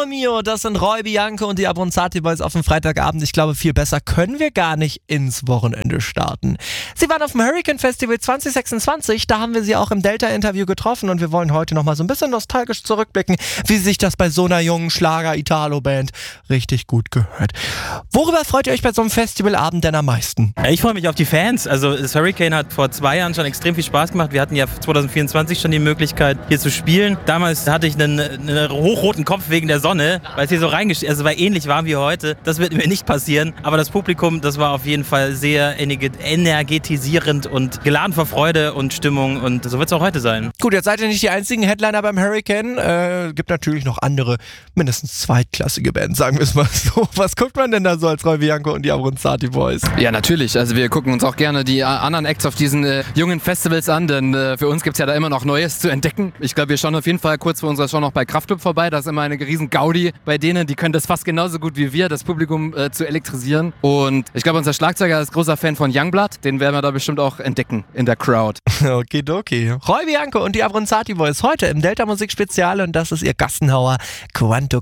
Mio, das sind Roy Bianco und die Abronzati Boys auf dem Freitagabend. Ich glaube, viel besser können wir gar nicht ins Wochenende starten. Sie waren auf dem Hurricane Festival 2026, da haben wir sie auch im Delta-Interview getroffen und wir wollen heute nochmal so ein bisschen nostalgisch zurückblicken, wie sich das bei so einer jungen Schlager-Italo-Band richtig gut gehört. Worüber freut ihr euch bei so einem Festivalabend denn am meisten? Ich freue mich auf die Fans. Also das Hurricane hat vor 2 Jahren schon extrem viel Spaß gemacht. Wir hatten ja 2024 schon die Möglichkeit, hier zu spielen. Damals hatte ich einen hochroten Kopf wegen der Sonne, weil es hier so war ähnlich warm wie heute. Das wird mir nicht passieren. Aber das Publikum, das war auf jeden Fall sehr energetisierend und geladen vor Freude und Stimmung. Und so wird es auch heute sein. Gut, jetzt seid ihr nicht die einzigen Headliner beim Hurricane. Gibt natürlich noch andere, mindestens zweitklassige Bands, sagen wir es mal so. Was guckt man denn da so als Roy Bianco und die Abronzati Boys? Ja, natürlich. Also wir gucken uns auch gerne die anderen Acts auf diesen jungen Festivals an, denn für uns gibt es ja da immer noch Neues zu entdecken. Ich glaube, wir schauen auf jeden Fall kurz vor unserer Show noch bei Kraftklub vorbei. Da ist immer eine riesen Gaudi bei denen. Die können das fast genauso gut wie wir, das Publikum zu elektrisieren. Und ich glaube, unser Schlagzeuger ist großer Fan von Youngblood. Den werden wir da bestimmt auch entdecken in der Crowd. Okidoki. Roy Bianco und die Abronzati Boys heute im Delta Musik Spezial und das ist ihr Gassenhauer Quanto